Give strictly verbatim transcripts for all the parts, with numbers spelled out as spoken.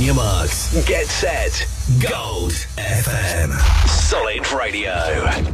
your marks. Get set. Gold F M. Solid Radio.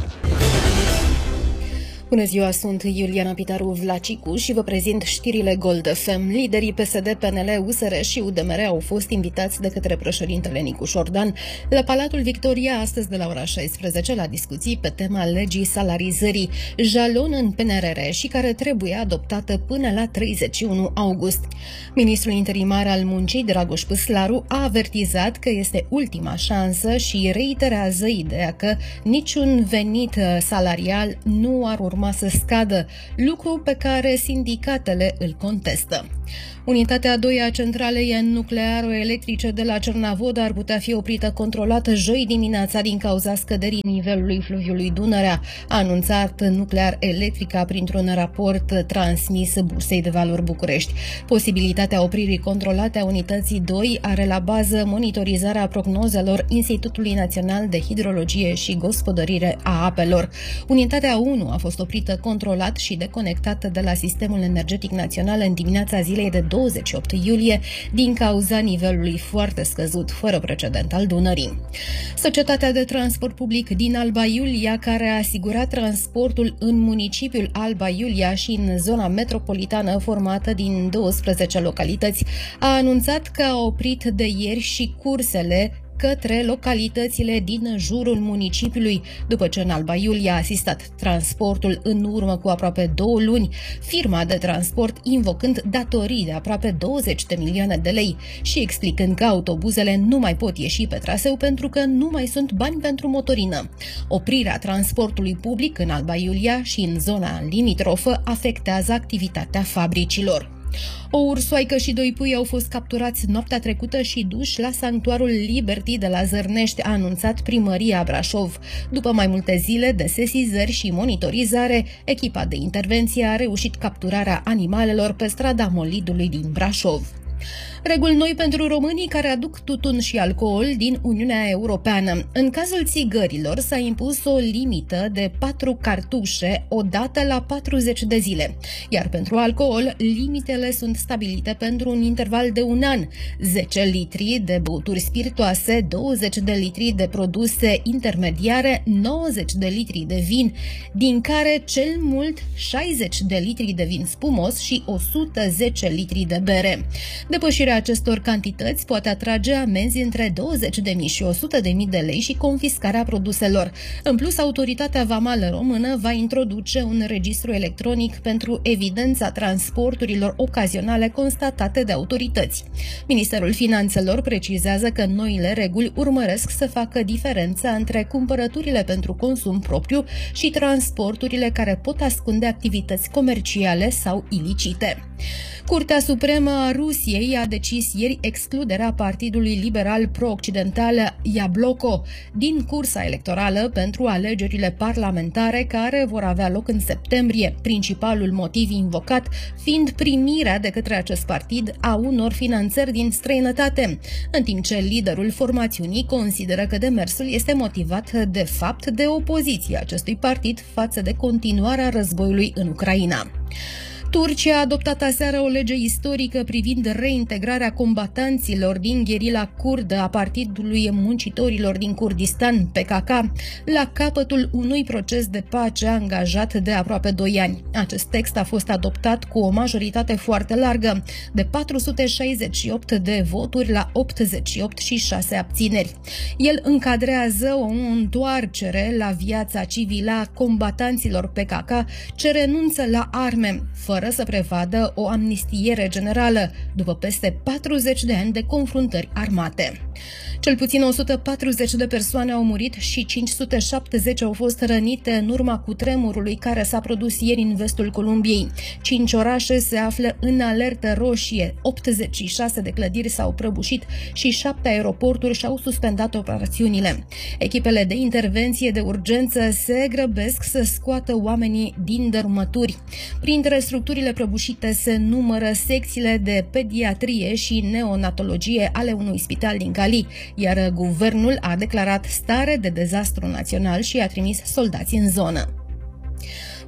Bună ziua, sunt Iuliana Pitaru Vlacicu și vă prezint știrile Gold F M. Liderii P S D, P N L, U S R și U D M R au fost invitați de către președintele Nicu Șordan la Palatul Victoria astăzi de la ora șaisprezece la discuții pe tema legii salarizării, jalon în P N R R și care trebuie adoptată până la treizeci și unu august. Ministrul interimar al muncii, Dragoș Păslaru, a avertizat că este ultima șansă și reiterează ideea că niciun venit salarial nu ar urma să scadă, lucru pe care sindicatele îl contestă. Unitatea a doua a centralei nuclearo-electrice de la Cernavodă ar putea fi oprită controlată joi dimineața din cauza scăderii nivelului fluviului Dunărea, a anunțat Nuclear Electrica printr-un raport transmis Bursei de Valori București. Posibilitatea opririi controlate a unității doi are la bază monitorizarea prognozelor Institutului Național de Hidrologie și Gospodărire a Apelor. Unitatea unu a fost oprită controlat și deconectată de la Sistemul Energetic Național în dimineața zilei de douăzeci și opt iulie din cauza nivelului foarte scăzut, fără precedent al Dunării. Societatea de transport public din Alba Iulia, care a asigurat transportul în municipiul Alba Iulia și în zona metropolitană formată din douăsprezece localități, a anunțat că a oprit de ieri și cursele către localitățile din jurul municipiului, după ce în Alba Iulia a asistat transportul în urmă cu aproape două luni, firma de transport invocând datorii de aproape douăzeci de milioane de lei și explicând că autobuzele nu mai pot ieși pe traseu pentru că nu mai sunt bani pentru motorină. Oprirea transportului public în Alba Iulia și în zona limitrofă afectează activitatea fabricilor. O ursoaică și doi pui au fost capturați noaptea trecută și duși la sanctuarul Liberty de la Zărnești, a anunțat Primăria Brașov. După mai multe zile de sesizări și monitorizare, echipa de intervenție a reușit capturarea animalelor pe strada Molidului din Brașov. Reguli noi pentru românii care aduc tutun și alcool din Uniunea Europeană. În cazul țigărilor s-a impus o limită de patru cartușe odată la patruzeci de zile, iar pentru alcool limitele sunt stabilite pentru un interval de un an: zece litri de băuturi spiritoase, douăzeci de litri de produse intermediare, nouăzeci de litri de vin, din care cel mult șaizeci de litri de vin spumos și o sută zece litri de bere. Depășirea acestor cantități poate atrage amenzi între douăzeci de mii și o sută de mii de lei și confiscarea produselor. În plus, Autoritatea Vamală Română va introduce un registru electronic pentru evidența transporturilor ocazionale constatate de autorități. Ministerul Finanțelor precizează că noile reguli urmăresc să facă diferența între cumpărăturile pentru consum propriu și transporturile care pot ascunde activități comerciale sau ilicite. Curtea Supremă a Rusiei a decis ieri excluderea Partidului Liberal Pro-Occidental Iabloko din cursa electorală pentru alegerile parlamentare care vor avea loc în septembrie, principalul motiv invocat fiind primirea de către acest partid a unor finanțări din străinătate, în timp ce liderul formațiunii consideră că demersul este motivat de fapt de opoziția acestui partid față de continuarea războiului în Ucraina. Turcia a adoptat aseară o lege istorică privind reintegrarea combatanților din gherila kurdă a Partidului Muncitorilor din Kurdistan, P K K, la capătul unui proces de pace angajat de aproape doi ani. Acest text a fost adoptat cu o majoritate foarte largă, de patru sute șaizeci și opt de voturi la optzeci și opt și șase abțineri. El încadrează o întoarcere la viața civilă a combatanților P K K ce renunță la arme, fără să prevadă o amnistiere generală, după peste patruzeci de ani de confruntări armate. Cel puțin o sută patruzeci de persoane au murit și cinci sute șaptezeci au fost rănite în urma cutremurului care s-a produs ieri în vestul Columbiei. Cinci orașe se află în alertă roșie, optzeci și șase de clădiri s-au prăbușit și șapte aeroporturi și-au suspendat operațiunile. Echipele de intervenție de urgență se grăbesc să scoată oamenii din dărâmături. Printre structurile prăbușite se numără secțiile de pediatrie și neonatologie ale unui spital din Cali, iar guvernul a declarat stare de dezastru național și a trimis soldați în zonă.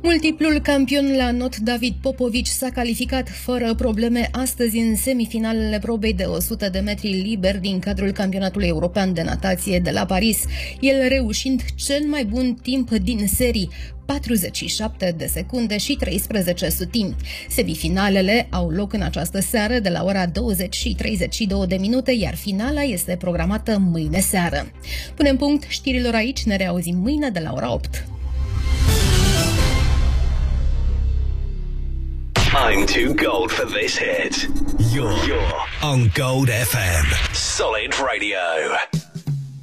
Multiplul campion la not David Popovici s-a calificat fără probleme astăzi în semifinalele probei de o sută de metri liber din cadrul campionatului european de natație de la Paris, el reușind cel mai bun timp din serii, patruzeci și șapte de secunde și treisprezece sutimi. Semifinalele au loc în această seară de la ora douăzeci și treizeci și două de minute, iar finala este programată mâine seară. Punem punct știrilor aici, ne reauzim mâine de la ora opt. I'm too gold for this hit. You're, you're on Gold F M. Solid Radio.